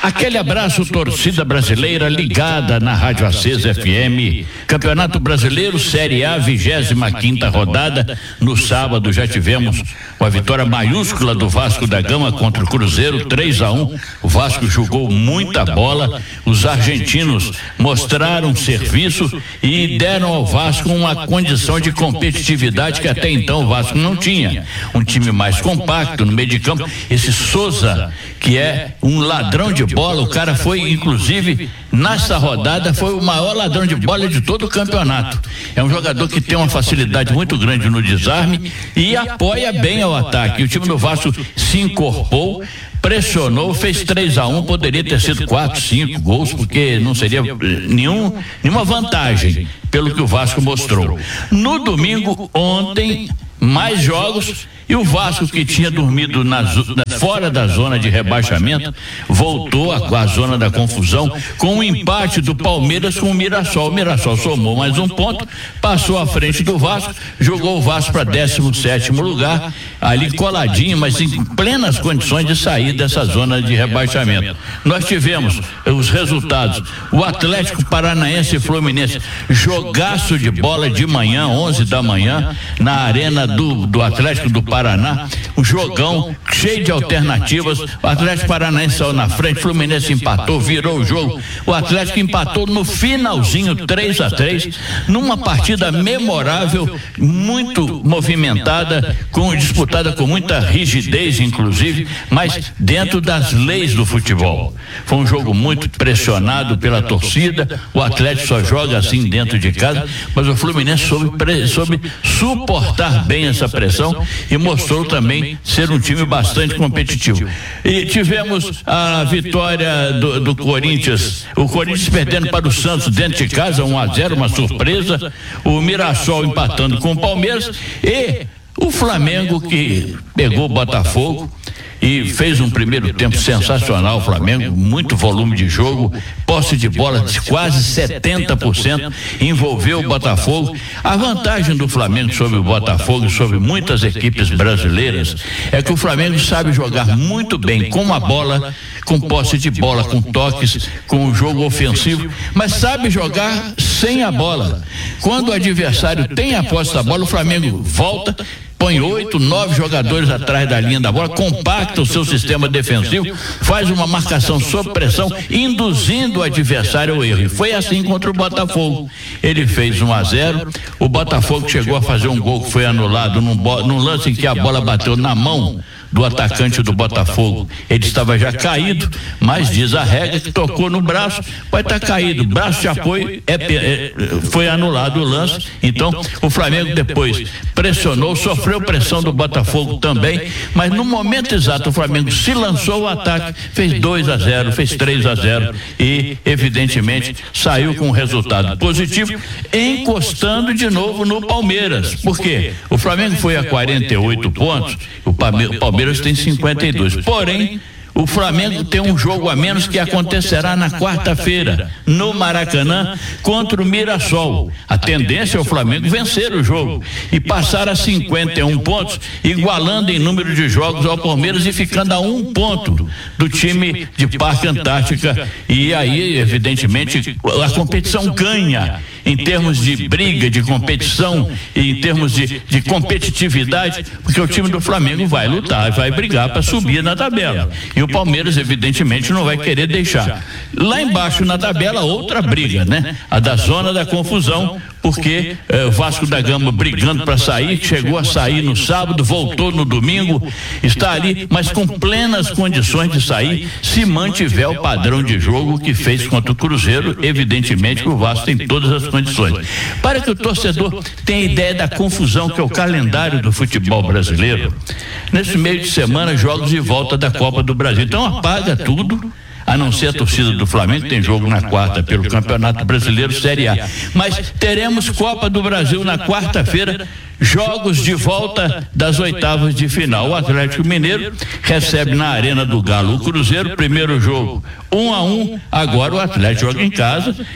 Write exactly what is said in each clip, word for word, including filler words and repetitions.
Aquele abraço, torcida brasileira ligada na Rádio Acesa F M. Campeonato Brasileiro Série A, vigésima quinta rodada. No sábado já tivemos uma vitória maiúscula do Vasco da Gama contra o Cruzeiro, três a um. O Vasco jogou muita bola. Os argentinos mostraram serviço e deram ao Vasco uma condição de competitividade que até então o Vasco não tinha. Um time mais compacto no meio de campo. Esse Souza, que é um ladrão de bola, o cara foi, inclusive, nessa rodada, foi o maior ladrão de bola de todo o campeonato. É um jogador que tem uma facilidade muito grande no desarme e apoia bem ao ataque. O time do Vasco se incorporou, pressionou, fez três a um, poderia ter sido quatro, cinco gols, porque não seria nenhum, nenhuma vantagem, pelo que o Vasco mostrou. No domingo, ontem, mais jogos, e o Vasco, que tinha dormido na, na, fora da zona de rebaixamento, voltou à, à zona da confusão com o um empate do Palmeiras com o Mirassol. O Mirassol somou mais um ponto, passou à frente do Vasco, jogou o Vasco para décimo sétimo lugar, ali coladinho, mas em plenas condições de sair dessa zona de rebaixamento. Nós tivemos os resultados: o Atlético Paranaense e Fluminense, jogaço de bola de manhã, onze da manhã, na arena do, do Atlético do Paraná, um jogão cheio de alternativas. O Atlético Paranaense saiu na frente, Fluminense empatou, virou o jogo. O Atlético empatou no finalzinho, três a três, numa partida memorável, muito movimentada, com, disputada com muita rigidez, inclusive, mas dentro das leis do futebol. Foi um jogo muito pressionado pela torcida. O Atlético só joga assim dentro de casa, mas o Fluminense soube, soube suportar bem essa pressão e mostrou também ser um time bastante competitivo. E tivemos a vitória do, do Corinthians, o Corinthians perdendo para o Santos dentro de casa, um a zero, uma surpresa. O Mirassol empatando com o Palmeiras e o Flamengo, que pegou o Botafogo e fez um primeiro tempo sensacional. O Flamengo, muito volume de jogo, posse de bola de quase setenta por cento, envolveu o Botafogo. A vantagem do Flamengo sobre o Botafogo e sobre muitas equipes brasileiras é que o Flamengo sabe jogar muito bem com a bola, com posse de bola, com toques, com o jogo ofensivo, mas sabe jogar sem a bola. Quando o adversário tem a posse da bola, o Flamengo volta, põe oito, nove jogadores atrás da linha da bola, compacta o seu sistema defensivo, faz uma marcação sob pressão, induzindo o adversário ao erro. E foi assim contra o Botafogo. Ele fez um a zero, o Botafogo chegou a fazer um gol que foi anulado num, num lance em que a bola bateu na mão do atacante do Botafogo. Ele estava já caído, mas diz a regra que tocou no braço, vai estar tá caído, braço de apoio, é, é, foi anulado o lance. Então o Flamengo depois pressionou, sofreu pressão do Botafogo também, mas no momento exato o Flamengo se lançou ao ataque, fez dois a zero, fez três a zero e evidentemente saiu com um resultado positivo, encostando de novo no Palmeiras. Por quê? O Flamengo foi a quarenta e oito pontos, o Palmeiras tem cinquenta e dois. Porém, o Flamengo tem um jogo a menos que acontecerá na quarta-feira, no Maracanã, contra o Mirassol. A tendência é o Flamengo vencer o jogo e passar a cinquenta e um pontos, igualando em número de jogos ao Palmeiras e ficando a um ponto do time de Parque Antártica. E aí, evidentemente, a competição ganha em termos de briga, de competição, e em termos de, de competitividade, porque o time do Flamengo vai lutar, vai brigar para subir na tabela. E o Palmeiras, evidentemente, não vai querer deixar. Lá embaixo na tabela, outra briga, né? A da zona da confusão, porque eh, o Vasco da Gama brigando para sair, chegou a sair no sábado, voltou no domingo, está ali, mas com plenas condições de sair, se mantiver o padrão de jogo que fez contra o Cruzeiro. Evidentemente que o Vasco tem todas as condições. Para que o torcedor tenha ideia da confusão que é o calendário do futebol brasileiro, nesse meio de semana, jogos de volta da Copa do Brasil. Então apaga tudo, a não ser a torcida do Flamengo, tem jogo na quarta pelo Campeonato Brasileiro Série A. Mas teremos Copa do Brasil na quarta-feira, jogos de volta das oitavas de final. O Atlético Mineiro recebe na Arena do Galo o Cruzeiro, primeiro jogo um a um, agora o Atlético joga em casa,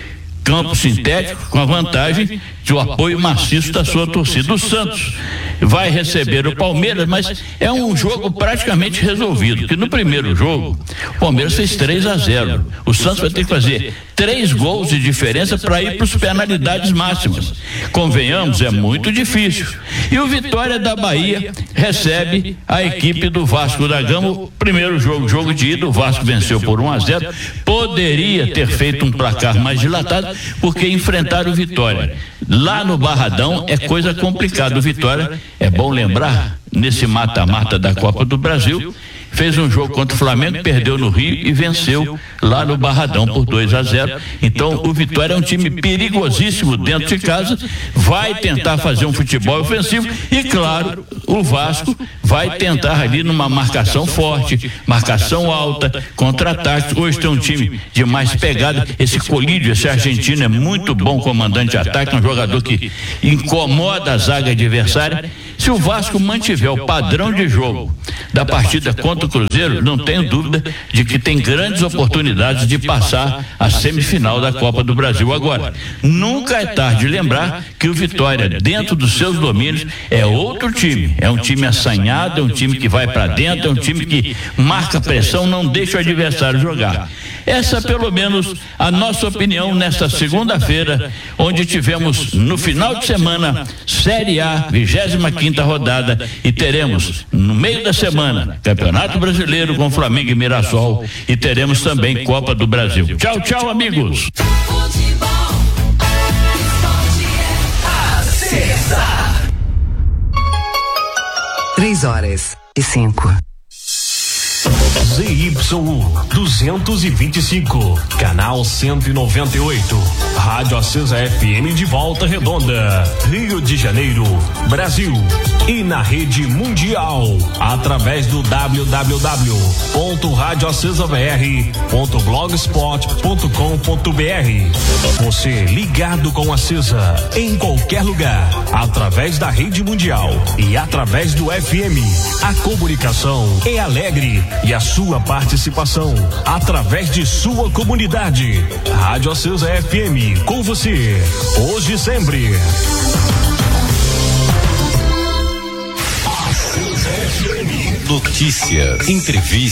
campo sintético, com a vantagem de o apoio maciço da sua torcida. O Santos vai receber o Palmeiras, mas é um jogo praticamente resolvido, porque no primeiro jogo o Palmeiras fez três a zero. O Santos vai ter que fazer três gols de diferença para ir para as penalidades máximas. Convenhamos, é muito difícil. E o Vitória da Bahia recebe a equipe do Vasco da Gama. O primeiro jogo, jogo de ida, o Vasco venceu por um a zero. Poderia ter feito um placar mais dilatado, porque enfrentaram o Vitória lá no Barradão é coisa complicada. O Vitória, é bom lembrar, nesse mata-mata da Copa do Brasil, fez um jogo contra o Flamengo, perdeu no Rio e venceu lá no Barradão por dois a zero. Então o Vitória é um time perigosíssimo dentro de casa, vai tentar fazer um futebol ofensivo e, claro, o Vasco vai tentar ali numa marcação forte, marcação alta, contra-ataque. Hoje tem um time de mais pegada. Esse Colídio, esse argentino, é muito bom comandante de ataque, é um jogador que incomoda a zaga adversária. Se o Vasco mantiver o padrão de jogo da partida contra o Cruzeiro, não tenho dúvida de que tem grandes oportunidades de passar a semifinal da Copa do Brasil. Agora, nunca é tarde de lembrar que o Vitória, dentro dos seus domínios, é outro time, é um time assanhado, é um time que vai para dentro, é um time que marca pressão, não deixa o adversário jogar. Essa, pelo menos, a nossa opinião nesta segunda-feira, onde tivemos no final de semana Série A, vigésima quinta rodada, e teremos no meio da semana Campeonato Brasileiro com Flamengo e Mirassol, e teremos também Copa do Brasil. Tchau, tchau, amigos. Três horas e cinco. Z Y U duzentos e vinte e cinco, canal cento e noventa e oito, Rádio Acesa F M de Volta Redonda, Rio de Janeiro, Brasil, e na rede mundial através do w w w ponto rádio acesa v r ponto blogspot ponto com ponto b r. Você ligado com a Acesa em qualquer lugar, através da rede mundial e através do F M. A comunicação é alegre e a sua participação através de sua comunidade. Rádio Acesa F M, com você, hoje e sempre. Acesa F M. Notícias, entrevistas.